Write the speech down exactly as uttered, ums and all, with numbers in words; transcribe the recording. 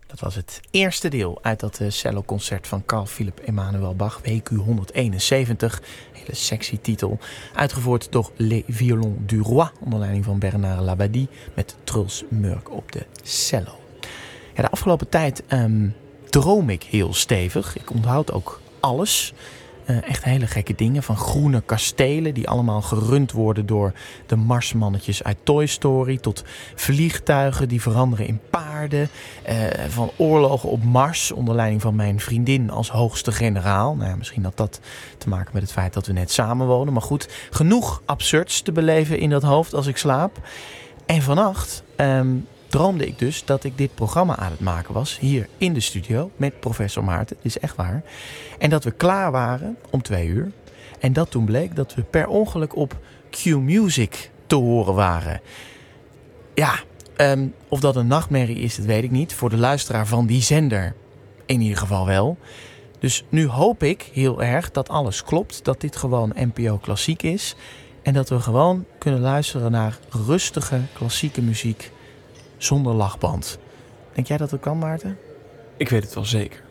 Dat was het eerste deel uit dat uh, celloconcert van Carl Philipp Emanuel Bach, W Q honderdeenenzeventig. Hele sexy titel. Uitgevoerd door Les Violons du Roi, onder leiding van Bernard Labadie, met Truls Mørk op de cello. Ja, de afgelopen tijd um, droom ik heel stevig. Ik onthoud ook alles. Uh, echt hele gekke dingen. Van groene kastelen die allemaal gerund worden door de Marsmannetjes uit Toy Story. Tot vliegtuigen die veranderen in paarden. Uh, van oorlogen op Mars onder leiding van mijn vriendin als hoogste generaal. Nou ja, misschien had dat te maken met het feit dat we net samenwonen. Maar goed, genoeg absurds te beleven in dat hoofd als ik slaap. En vannacht um, droomde ik dus dat ik dit programma aan het maken was. Hier in de studio met professor Maarten. Dit is echt waar. En dat we klaar waren om twee uur. En dat toen bleek dat we per ongeluk op Q-Music te horen waren. Ja, um, of dat een nachtmerrie is, dat weet ik niet. Voor de luisteraar van die zender in ieder geval wel. Dus nu hoop ik heel erg dat alles klopt. Dat dit gewoon N P O Klassiek is. En dat we gewoon kunnen luisteren naar rustige klassieke muziek zonder lachband. Denk jij dat dat kan, Maarten? Ik weet het wel zeker.